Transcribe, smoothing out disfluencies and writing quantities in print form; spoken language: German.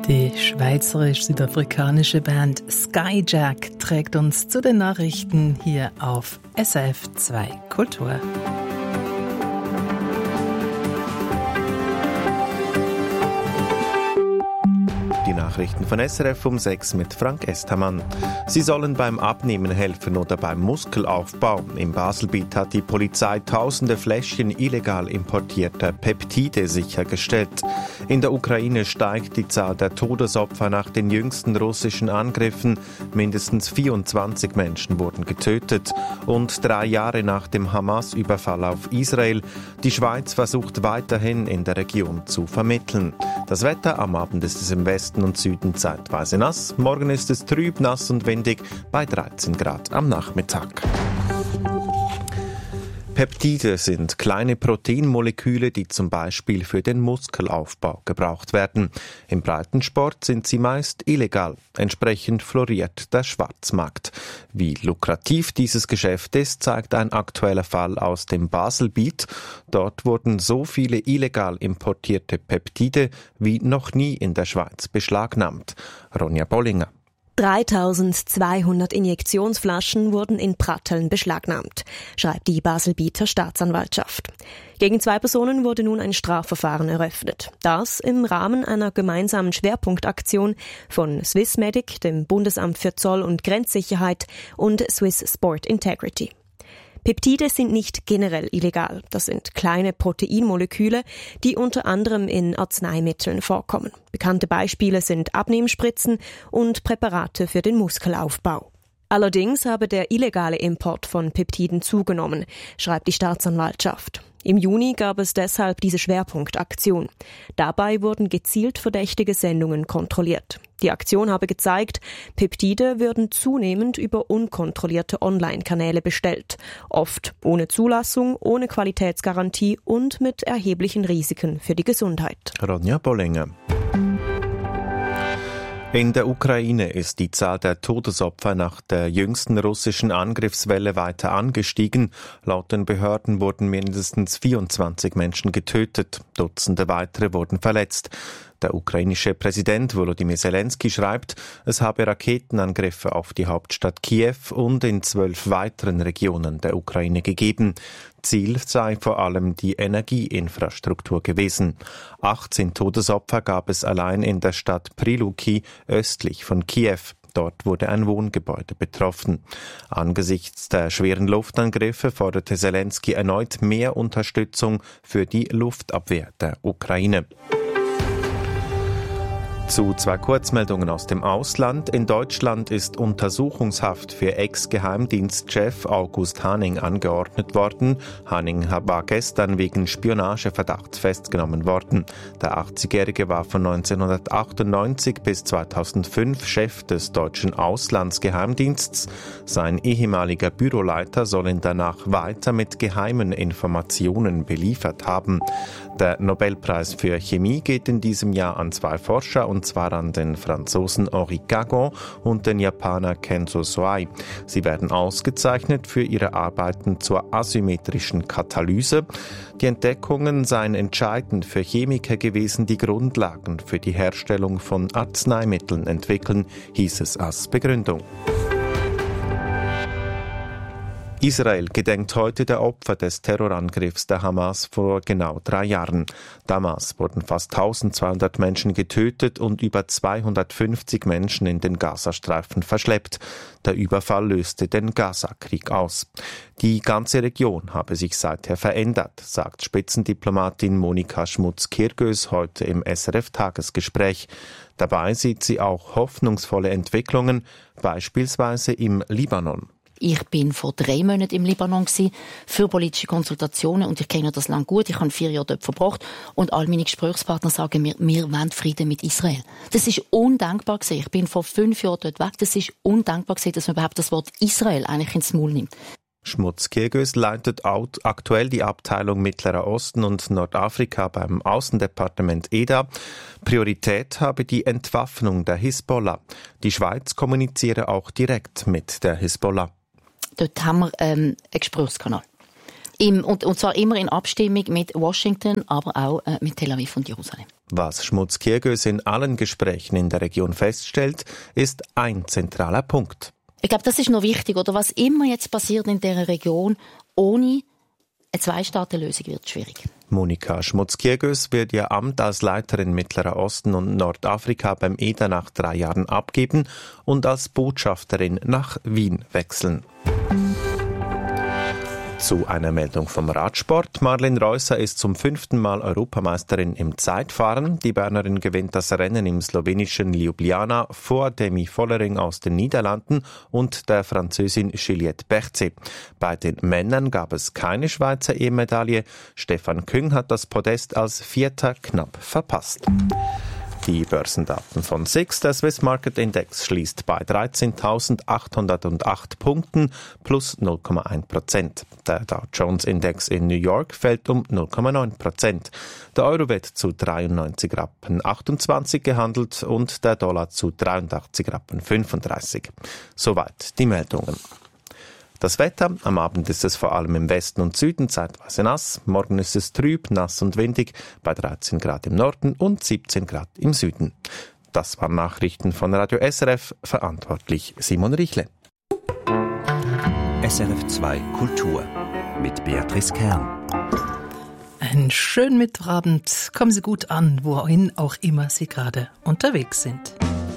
Die schweizerisch-südafrikanische Band Skyjack trägt uns zu den Nachrichten hier auf SRF 2 Kultur. Die Nachrichten von SRF um 6 mit Frank Estermann. Sie sollen beim Abnehmen helfen oder beim Muskelaufbau. Im Baselbiet hat die Polizei tausende Fläschchen illegal importierter Peptide sichergestellt. In der Ukraine steigt die Zahl der Todesopfer nach den jüngsten russischen Angriffen. Mindestens 24 Menschen wurden getötet. Und 3 Jahre nach dem Hamas-Überfall auf Israel. Die Schweiz versucht weiterhin in der Region zu vermitteln. Das Wetter: am Abend ist es im Westen und Süden zeitweise nass. Morgen ist es trüb, nass und windig bei 13 Grad am Nachmittag. Peptide sind kleine Proteinmoleküle, die zum Beispiel für den Muskelaufbau gebraucht werden. Im Breitensport sind sie meist illegal. Entsprechend floriert der Schwarzmarkt. Wie lukrativ dieses Geschäft ist, zeigt ein aktueller Fall aus dem Baselbiet. Dort wurden so viele illegal importierte Peptide wie noch nie in der Schweiz beschlagnahmt. Ronja Bollinger. 3200 Injektionsflaschen wurden in Pratteln beschlagnahmt, schreibt die Baselbieter Staatsanwaltschaft. Gegen 2 Personen wurde nun ein Strafverfahren eröffnet. Das im Rahmen einer gemeinsamen Schwerpunktaktion von Swissmedic, dem Bundesamt für Zoll- und Grenzsicherheit, und Swiss Sport Integrity. Peptide sind nicht generell illegal. Das sind kleine Proteinmoleküle, die unter anderem in Arzneimitteln vorkommen. Bekannte Beispiele sind Abnehmspritzen und Präparate für den Muskelaufbau. Allerdings habe der illegale Import von Peptiden zugenommen, schreibt die Staatsanwaltschaft. Im Juni gab es deshalb diese Schwerpunktaktion. Dabei wurden gezielt verdächtige Sendungen kontrolliert. Die Aktion habe gezeigt, Peptide würden zunehmend über unkontrollierte Online-Kanäle bestellt. Oft ohne Zulassung, ohne Qualitätsgarantie und mit erheblichen Risiken für die Gesundheit. Ronja Bollinger. In der Ukraine ist die Zahl der Todesopfer nach der jüngsten russischen Angriffswelle weiter angestiegen. Laut den Behörden wurden mindestens 24 Menschen getötet. Dutzende weitere wurden verletzt. Der ukrainische Präsident Volodymyr Zelensky schreibt, es habe Raketenangriffe auf die Hauptstadt Kiew und in 12 weiteren Regionen der Ukraine gegeben. Ziel sei vor allem die Energieinfrastruktur gewesen. 18 Todesopfer gab es allein in der Stadt Pryluky östlich von Kiew. Dort wurde ein Wohngebäude betroffen. Angesichts der schweren Luftangriffe forderte Zelensky erneut mehr Unterstützung für die Luftabwehr der Ukraine. Zu 2 Kurzmeldungen aus dem Ausland. In Deutschland ist Untersuchungshaft für Ex-Geheimdienstchef August Hanning angeordnet worden. Hanning war gestern wegen Spionageverdachts festgenommen worden. Der 80-Jährige war von 1998 bis 2005 Chef des deutschen Auslandsgeheimdienstes. Sein ehemaliger Büroleiter soll ihn danach weiter mit geheimen Informationen beliefert haben. Der Nobelpreis für Chemie geht in diesem Jahr an 2 Forscher, und zwar an den Franzosen Henri Cagon und den Japaner Kenzo Soai. Sie werden ausgezeichnet für ihre Arbeiten zur asymmetrischen Katalyse. Die Entdeckungen seien entscheidend für Chemiker gewesen, die Grundlagen für die Herstellung von Arzneimitteln entwickeln, hieß es als Begründung. Israel gedenkt heute der Opfer des Terrorangriffs der Hamas vor genau 3 Jahren. Damals wurden fast 1200 Menschen getötet und über 250 Menschen in den Gazastreifen verschleppt. Der Überfall löste den Gaza-Krieg aus. Die ganze Region habe sich seither verändert, sagt Spitzendiplomatin Monika Schmutz-Kirgös heute im SRF-Tagesgespräch. Dabei sieht sie auch hoffnungsvolle Entwicklungen, beispielsweise im Libanon. Ich bin vor 3 Monaten im Libanon für politische Konsultationen und ich kenne das Land gut. Ich habe 4 Jahre dort verbracht und all meine Gesprächspartner sagen mir, wir wollen Frieden mit Israel. Das ist undenkbar gewesen. Ich bin vor 5 Jahren dort weg. Das ist undenkbar gewesen, dass man überhaupt das Wort Israel eigentlich ins Maul nimmt. Schmutz-Kirgös leitet aktuell die Abteilung Mittlerer Osten und Nordafrika beim Außendepartement EDA. Priorität habe die Entwaffnung der Hisbollah. Die Schweiz kommuniziere auch direkt mit der Hisbollah. Dort haben wir einen Gesprächskanal. Und zwar immer in Abstimmung mit Washington, aber auch mit Tel Aviv und Jerusalem. Was Schmutzkirgös in allen Gesprächen in der Region feststellt, ist ein zentraler Punkt. Ich glaube, das ist noch wichtig. Oder was immer jetzt passiert in dieser Region, ohne eine Zwei-Staaten-Lösung wird es schwierig. Monika Schmutzkirgös wird ihr Amt als Leiterin Mittlerer Osten und Nordafrika beim EDA nach 3 Jahren abgeben und als Botschafterin nach Wien wechseln. Zu einer Meldung vom Radsport. Marlen Reusser ist zum 5. Mal Europameisterin im Zeitfahren. Die Bernerin gewinnt das Rennen im slowenischen Ljubljana vor Demi Vollering aus den Niederlanden und der Französin Juliette Berthet. Bei den Männern gab es keine Schweizer E-Medaille. Stefan Küng hat das Podest als Vierter knapp verpasst. Die Börsendaten von SIX. Der Swiss Market Index schließt bei 13.808 Punkten plus 0,1%. Der Dow Jones Index in New York fällt um 0,9%. Der Euro wird zu 93,28 Rappen gehandelt und der Dollar zu 83,35 Rappen. Soweit die Meldungen. Das Wetter, am Abend ist es vor allem im Westen und Süden zeitweise nass, morgen ist es trüb, nass und windig, bei 13 Grad im Norden und 17 Grad im Süden. Das waren Nachrichten von Radio SRF, verantwortlich Simon Richle. SRF 2 Kultur mit Beatrice Kern. Einen schönen Mittwochabend, kommen Sie gut an, wohin auch immer Sie gerade unterwegs sind.